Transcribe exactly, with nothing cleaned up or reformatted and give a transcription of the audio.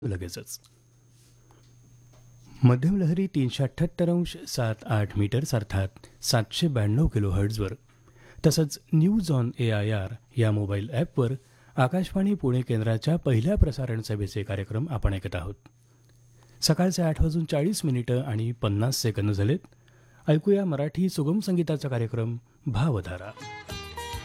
लगेचच मध्यम लहरी तीनशे अठ्ठ्याहत्तर अंश सात आठ मीटर्स अर्थात सातशे ब्याण्णव किलो हर्ट्झवर तसंच news on A I R या मोबाईल ॲपवर आकाशवाणी पुणे केंद्राच्या पहिल्या प्रसारण सभेचे कार्यक्रम आपण ऐकत आहोत. सकाळचे आठ वाजून चाळीस मिनिटं आणि पन्नास सेकंद झालेत. ऐकूया मराठी सुगम संगीताचा कार्यक्रम भावधारा.